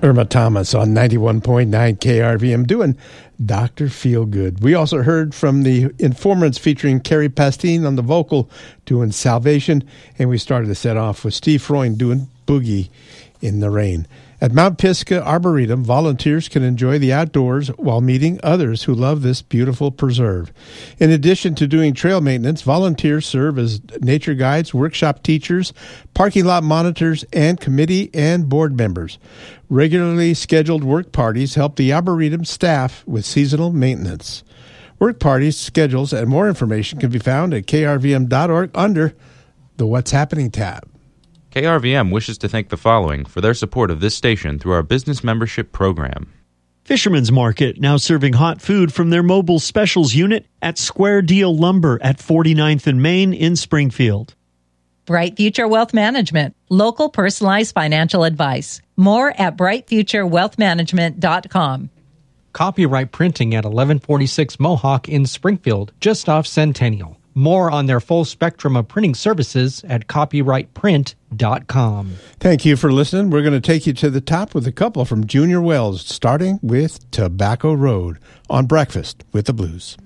Irma Thomas on 91.9 KRVM doing Dr. Feelgood. We also heard from the Informants featuring Carrie Pastine on the vocal doing Salvation. And we started the set off with Steve Freund doing Boogie in the Rain. At Mount Pisgah Arboretum, volunteers can enjoy the outdoors while meeting others who love this beautiful preserve. In addition to doing trail maintenance, volunteers serve as nature guides, workshop teachers, parking lot monitors, and committee and board members. Regularly scheduled work parties help the Arboretum staff with seasonal maintenance. Work parties, schedules, and more information can be found at krvm.org under the What's Happening tab. KRVM wishes to thank the following for their support of this station through our business membership program. Fisherman's Market, now serving hot food from their mobile specials unit at Square Deal Lumber at 49th and Main in Springfield. Bright Future Wealth Management, local personalized financial advice. More at brightfuturewealthmanagement.com. Copyright Printing at 1146 Mohawk in Springfield, just off Centennial. More on their full spectrum of printing services at copyrightprint.com. Thank you for listening. We're going to take you to the top with a couple from Junior Wells, starting with Tobacco Road on Breakfast with the Blues.